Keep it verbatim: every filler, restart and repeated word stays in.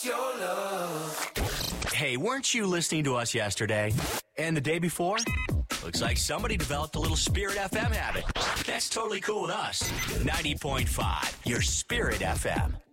Your love. Hey, weren't you listening to us yesterday and the day before? Looks like somebody developed a little Spirit F M habit. That's totally cool with us. ninety point five, your Spirit F M.